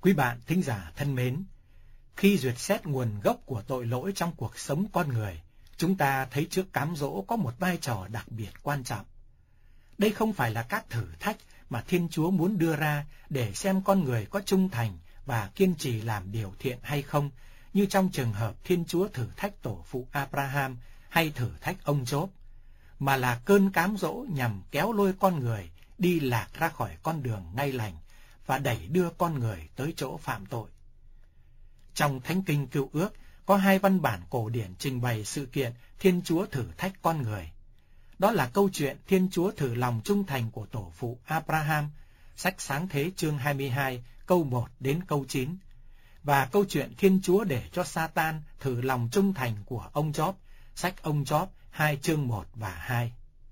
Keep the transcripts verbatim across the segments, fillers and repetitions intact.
Quý bạn thính giả thân mến, khi duyệt xét nguồn gốc của tội lỗi trong cuộc sống con người, chúng ta thấy trước cám dỗ có một vai trò đặc biệt quan trọng. Đây không phải là các thử thách mà Thiên Chúa muốn đưa ra để xem con người có trung thành và kiên trì làm điều thiện hay không, như trong trường hợp Thiên Chúa thử thách tổ phụ Abraham hay thử thách ông Job, mà là cơn cám dỗ nhằm kéo lôi con người đi lạc ra khỏi con đường ngay lành và đẩy đưa con người tới chỗ phạm tội. Trong Thánh Kinh Cựu Ước có hai văn bản cổ điển trình bày sự kiện Thiên Chúa thử thách con người. Đó là câu chuyện Thiên Chúa thử lòng trung thành của tổ phụ Abraham, sách Sáng Thế chương hai mươi hai, câu một đến câu chín, và câu chuyện Thiên Chúa để cho Satan thử lòng trung thành của ông Job, sách ông Job hai chương một và hai.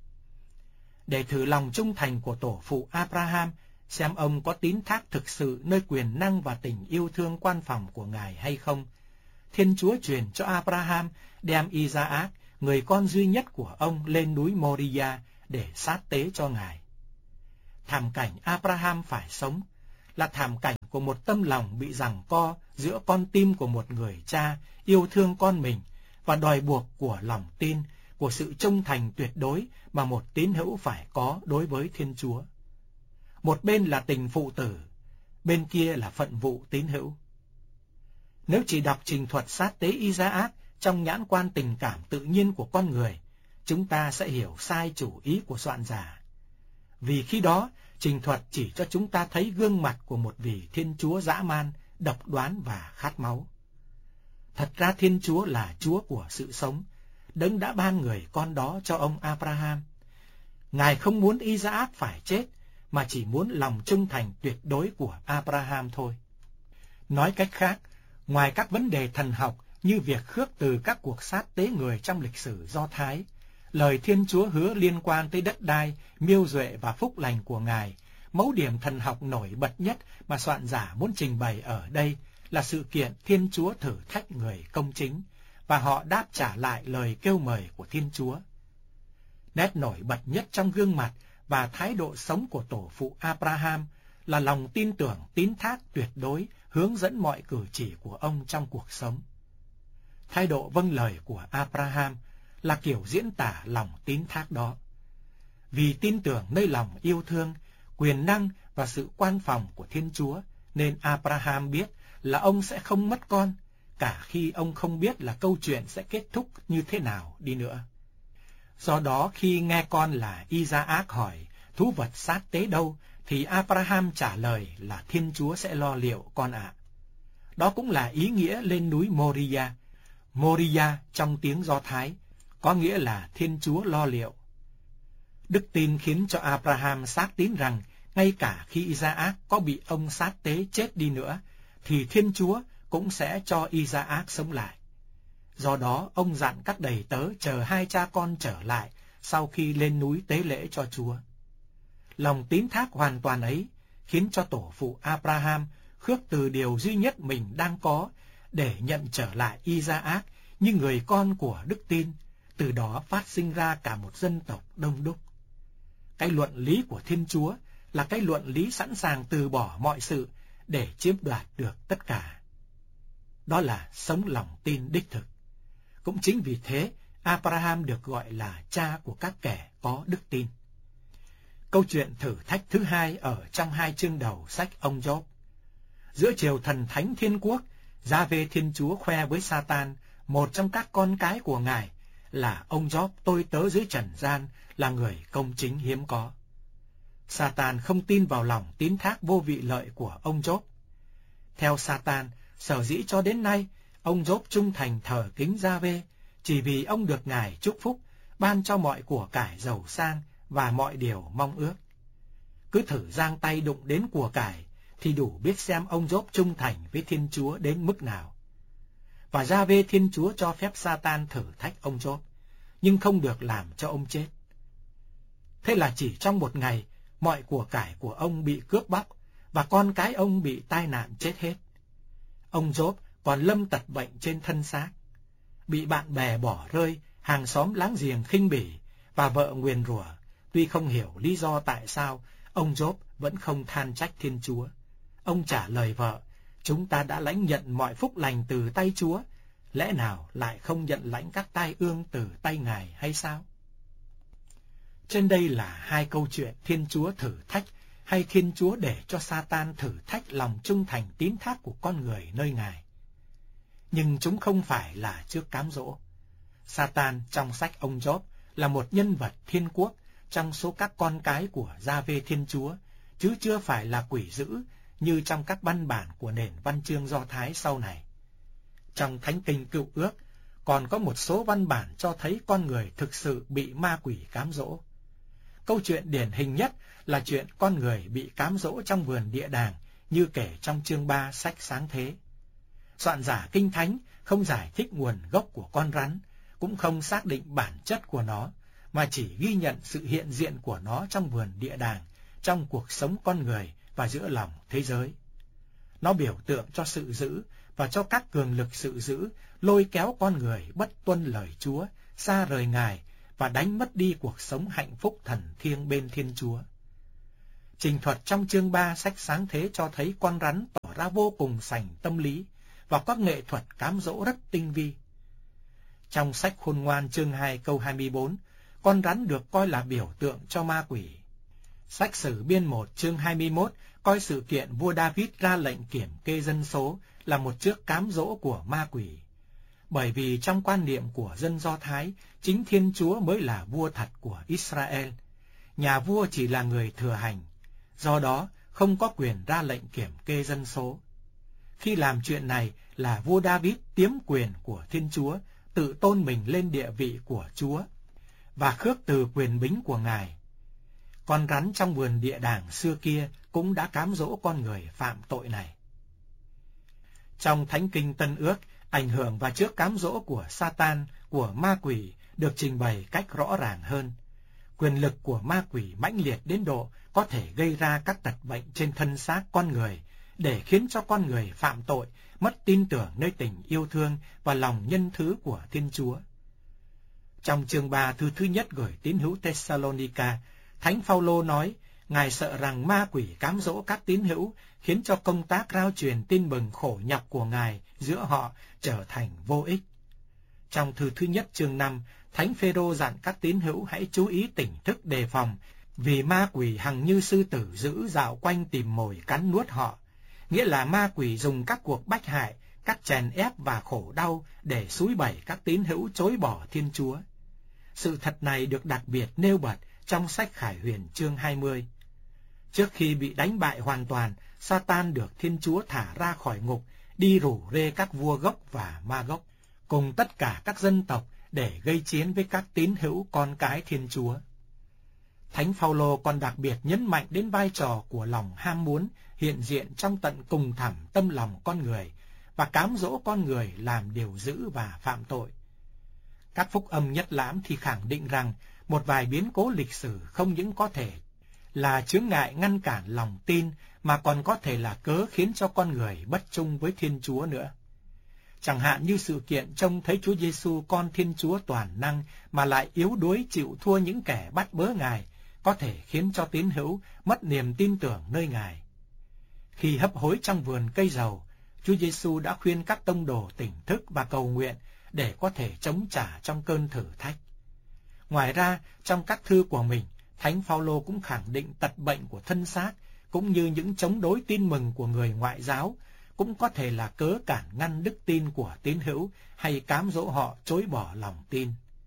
Để thử lòng trung thành của tổ phụ Abraham, xem ông có tín thác thực sự nơi quyền năng và tình yêu thương quan phòng của Ngài hay không, Thiên Chúa truyền cho Abraham đem Isaac, người con duy nhất của ông, lên núi Moriah để sát tế cho Ngài. Thảm cảnh Abraham phải sống là thảm cảnh của một tâm lòng bị giằng co giữa con tim của một người cha yêu thương con mình và đòi buộc của lòng tin, của sự trung thành tuyệt đối mà một tín hữu phải có đối với Thiên Chúa. Một bên là tình phụ tử, bên kia là phận vụ tín hữu. Nếu chỉ đọc trình thuật sát tế Isaac trong nhãn quan tình cảm tự nhiên của con người, chúng ta sẽ hiểu sai chủ ý của soạn giả. Vì khi đó, trình thuật chỉ cho chúng ta thấy gương mặt của một vị Thiên Chúa dã man, độc đoán và khát máu. Thật ra Thiên Chúa là Chúa của sự sống, Đấng đã ban người con đó cho ông Abraham. Ngài không muốn Isaac phải chết, mà chỉ muốn lòng trung thành tuyệt đối của Abraham thôi. Nói cách khác, ngoài các vấn đề thần học như việc khước từ các cuộc sát tế người trong lịch sử Do Thái, lời Thiên Chúa hứa liên quan tới đất đai, miêu duệ và phúc lành của Ngài, mấu điểm thần học nổi bật nhất mà soạn giả muốn trình bày ở đây là sự kiện Thiên Chúa thử thách người công chính, và họ đáp trả lại lời kêu mời của Thiên Chúa. Nét nổi bật nhất trong gương mặt và thái độ sống của tổ phụ Abraham là lòng tin tưởng tín thác tuyệt đối hướng dẫn mọi cử chỉ của ông trong cuộc sống. Thái độ vâng lời của Abraham là kiểu diễn tả lòng tín thác đó. Vì tin tưởng nơi lòng yêu thương, quyền năng và sự quan phòng của Thiên Chúa, nên Abraham biết là ông sẽ không mất con, cả khi ông không biết là câu chuyện sẽ kết thúc như thế nào đi nữa. Do đó khi nghe con là Isaac hỏi thú vật sát tế đâu, thì Abraham trả lời là Thiên Chúa sẽ lo liệu con ạ. Đó cũng là ý nghĩa lên núi Moriah. Moriah trong tiếng Do Thái có nghĩa là Thiên Chúa lo liệu. Đức tin khiến cho Abraham xác tín rằng ngay cả khi Isaac có bị ông sát tế chết đi nữa, thì Thiên Chúa cũng sẽ cho Isaac sống lại. Do đó ông dặn các đầy tớ chờ hai cha con trở lại sau khi lên núi tế lễ cho Chúa. Lòng tín thác hoàn toàn ấy khiến cho tổ phụ Abraham khước từ điều duy nhất mình đang có để nhận trở lại Isaac như người con của đức tin, từ đó phát sinh ra cả một dân tộc đông đúc. Cái luận lý của Thiên Chúa là cái luận lý sẵn sàng từ bỏ mọi sự để chiếm đoạt được tất cả. Đó là sống lòng tin đích thực. Cũng chính vì thế, Abraham được gọi là cha của các kẻ có đức tin. Câu chuyện thử thách thứ hai ở trong hai chương đầu sách ông Job. Giữa triều thần thánh thiên quốc, Gia-vê Thiên Chúa khoe với Satan, một trong các con cái của Ngài, là ông Job tôi tớ dưới trần gian, là người công chính hiếm có. Satan không tin vào lòng tín thác vô vị lợi của ông Job. Theo Satan, sở dĩ cho đến nay, ông Job trung thành thờ kính Gia-vê, chỉ vì ông được Ngài chúc phúc, ban cho mọi của cải giàu sang và mọi điều mong ước. Cứ thử giang tay đụng đến của cải, thì đủ biết xem ông Job trung thành với Thiên Chúa đến mức nào. Và Gia-vê Thiên Chúa cho phép Satan thử thách ông Job, nhưng không được làm cho ông chết. Thế là chỉ trong một ngày, mọi của cải của ông bị cướp bóc, và con cái ông bị tai nạn chết hết. Ông Job còn lâm tật bệnh trên thân xác, bị bạn bè bỏ rơi, hàng xóm láng giềng khinh bỉ, và vợ nguyền rủa. Tuy không hiểu lý do tại sao, ông Job vẫn không than trách Thiên Chúa. Ông trả lời vợ, Chúng ta đã lãnh nhận mọi phúc lành từ tay Chúa, lẽ nào lại không nhận lãnh các tai ương từ tay Ngài hay sao? Trên đây là hai câu chuyện Thiên Chúa thử thách hay Thiên Chúa để cho Sa-tan thử thách lòng trung thành tín thác của con người nơi Ngài. Nhưng chúng không phải là trước cám dỗ. Sa-tan trong sách ông Gióp là một nhân vật thiên quốc trong số các con cái của Gia-vê Thiên Chúa, chứ chưa phải là quỷ dữ như trong các văn bản của nền văn chương Do Thái sau này. Trong Thánh Kinh Cựu Ước còn có một số văn bản cho thấy con người thực sự bị ma quỷ cám dỗ. Câu chuyện điển hình nhất là chuyện con người bị cám dỗ trong vườn địa đàng, như kể trong chương ba sách Sáng Thế. Soạn giả Kinh Thánh không giải thích nguồn gốc của con rắn, cũng không xác định bản chất của nó, mà chỉ ghi nhận sự hiện diện của nó trong vườn địa đàng, trong cuộc sống con người và giữa lòng thế giới. Nó biểu tượng cho sự dữ và cho các cường lực sự dữ lôi kéo con người bất tuân lời Chúa, xa rời Ngài và đánh mất đi cuộc sống hạnh phúc thần thiêng bên Thiên Chúa. Trình thuật trong chương ba sách Sáng Thế cho thấy con rắn tỏ ra vô cùng sành tâm lý và có nghệ thuật cám dỗ rất tinh vi. Trong sách Khôn Ngoan chương hai câu hai mươi bốn, con rắn được coi là biểu tượng cho ma quỷ. Sách Sử Biên một chương hai mươi mốt coi sự kiện vua David ra lệnh kiểm kê dân số là một trước cám dỗ của ma quỷ. Bởi vì trong quan niệm của dân Do Thái, chính Thiên Chúa mới là vua thật của Israel. Nhà vua chỉ là người thừa hành, do đó không có quyền ra lệnh kiểm kê dân số. Khi làm chuyện này là vua David tiếm quyền của Thiên Chúa, tự tôn mình lên địa vị của Chúa và khước từ quyền bính của Ngài. Con rắn trong vườn địa đàng xưa kia cũng đã cám dỗ con người phạm tội này. Trong Thánh Kinh Tân Ước, ảnh hưởng và trước cám dỗ của Sa-tan, của ma quỷ được trình bày cách rõ ràng hơn. Quyền lực của ma quỷ mãnh liệt đến độ có thể gây ra các tật bệnh trên thân xác con người, để khiến cho con người phạm tội, mất tin tưởng nơi tình yêu thương và lòng nhân thứ của Thiên Chúa. Trong chương ba thư thứ nhất gửi tín hữu Thessalonica, Thánh Phaolô nói, Ngài sợ rằng ma quỷ cám dỗ các tín hữu, khiến cho công tác rao truyền tin mừng khổ nhọc của Ngài giữa họ trở thành vô ích. Trong thư thứ nhất chương năm, Thánh Phêrô dặn các tín hữu hãy chú ý tỉnh thức đề phòng, vì ma quỷ hằng như sư tử dữ dạo quanh tìm mồi cắn nuốt họ. Nghĩa là ma quỷ dùng các cuộc bách hại, các chèn ép và khổ đau để xúi bẩy các tín hữu chối bỏ Thiên Chúa. Sự thật này được đặc biệt nêu bật trong sách Khải Huyền chương hai mươi. Trước khi bị đánh bại hoàn toàn, Sa-tan được Thiên Chúa thả ra khỏi ngục, đi rủ rê các vua Gốc và Ma Gốc, cùng tất cả các dân tộc để gây chiến với các tín hữu con cái Thiên Chúa. Thánh Phaolô còn đặc biệt nhấn mạnh đến vai trò của lòng ham muốn hiện diện trong tận cùng thẳm tâm lòng con người và cám dỗ con người làm điều dữ và phạm tội. Các phúc âm nhất lãm thì khẳng định rằng một vài biến cố lịch sử không những có thể là chướng ngại ngăn cản lòng tin mà còn có thể là cớ khiến cho con người bất trung với Thiên Chúa nữa. Chẳng hạn như sự kiện trông thấy Chúa Giêsu con Thiên Chúa toàn năng mà lại yếu đuối chịu thua những kẻ bắt bớ Ngài, có thể khiến cho tín hữu mất niềm tin tưởng nơi Ngài. Khi hấp hối trong vườn cây dầu, Chúa Giêsu đã khuyên các tông đồ tỉnh thức và cầu nguyện để có thể chống trả trong cơn thử thách. Ngoài ra, trong các thư của mình, Thánh Phaolô cũng khẳng định tật bệnh của thân xác, cũng như những chống đối tin mừng của người ngoại giáo, cũng có thể là cớ cản ngăn đức tin của tín hữu hay cám dỗ họ chối bỏ lòng tin.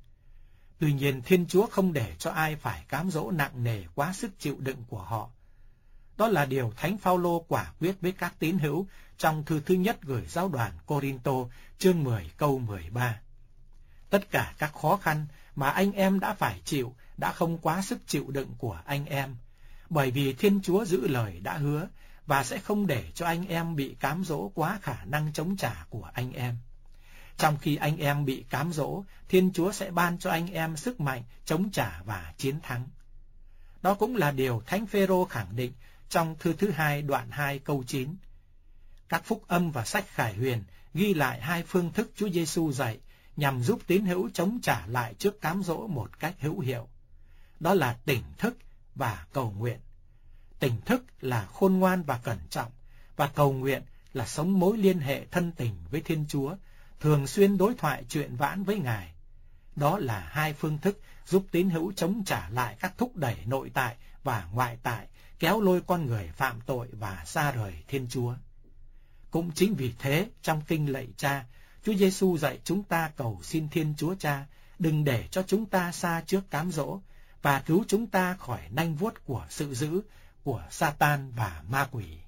Tuy nhiên, Thiên Chúa không để cho ai phải cám dỗ nặng nề quá sức chịu đựng của họ. Đó là điều Thánh Phaolô quả quyết với các tín hữu trong thư thứ nhất gửi giáo đoàn Cô-rin-tô, chương mười câu mười ba. Tất cả các khó khăn mà anh em đã phải chịu đã không quá sức chịu đựng của anh em, bởi vì Thiên Chúa giữ lời đã hứa và sẽ không để cho anh em bị cám dỗ quá khả năng chống trả của anh em. Trong khi anh em bị cám dỗ, Thiên Chúa sẽ ban cho anh em sức mạnh chống trả và chiến thắng. Đó cũng là điều Thánh Phêrô khẳng định trong thư thứ hai đoạn hai câu chín. Các phúc âm và sách Khải Huyền ghi lại hai phương thức Chúa Giêsu dạy nhằm giúp tín hữu chống trả lại trước cám dỗ một cách hữu hiệu. Đó là tỉnh thức và cầu nguyện. Tỉnh thức là khôn ngoan và cẩn trọng, và cầu nguyện là sống mối liên hệ thân tình với Thiên Chúa, thường xuyên đối thoại chuyện vãn với Ngài. Đó là hai phương thức giúp tín hữu chống trả lại các thúc đẩy nội tại và ngoại tại, kéo lôi con người phạm tội và xa rời Thiên Chúa. Cũng chính vì thế, trong kinh lạy Cha, Chúa Giêsu dạy chúng ta cầu xin Thiên Chúa Cha đừng để cho chúng ta xa trước cám dỗ và cứu chúng ta khỏi nanh vuốt của sự dữ của Sa-tan và ma quỷ.